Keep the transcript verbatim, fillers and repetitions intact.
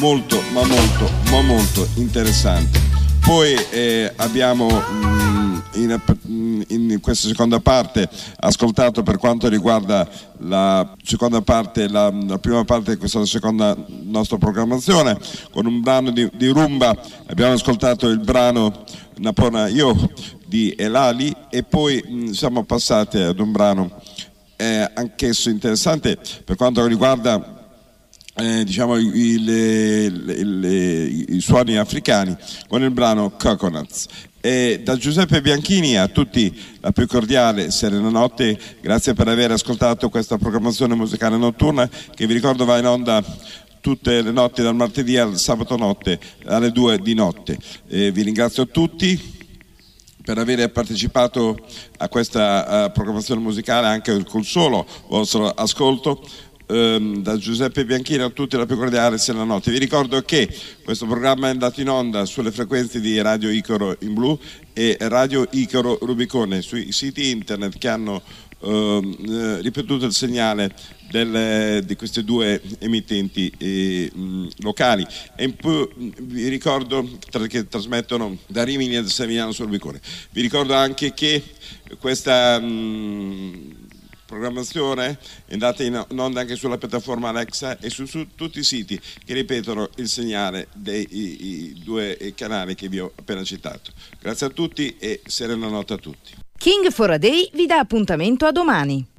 molto ma molto ma molto interessante. Poi eh, abbiamo mh, in, in questa seconda parte ascoltato, per quanto riguarda la seconda parte, la, la prima parte di questa seconda nostra programmazione, con un brano di, di rumba. Abbiamo ascoltato il brano Napona Io di Elali e poi mh, siamo passati ad un brano eh, anch'esso interessante per quanto riguarda Eh, diciamo i, le, le, le, i suoni africani, con il brano Coconuts. E da Giuseppe Bianchini a tutti la più cordiale serena notte, grazie per aver ascoltato questa programmazione musicale notturna che vi ricordo va in onda tutte le notti dal martedì al sabato notte alle due di notte. E vi ringrazio tutti per aver partecipato a questa uh, programmazione musicale anche col solo vostro ascolto. Um, da Giuseppe Bianchini a tutti la più cordiale serena notte. Vi ricordo che questo programma è andato in onda sulle frequenze di Radio Icaro in blu e Radio Icaro Rubicone sui siti internet che hanno uh, ripetuto il segnale del, di queste due emittenti eh, mh, locali, e in più vi ricordo tra, che trasmettono da Rimini e da Savignano sul Rubicone. Vi ricordo anche che questa mh, programmazione è andata in onda anche sulla piattaforma Alexa e su, su tutti i siti che ripetono il segnale dei i, i due canali che vi ho appena citato. Grazie a tutti e serena notte a tutti. King for a Day vi dà appuntamento a domani.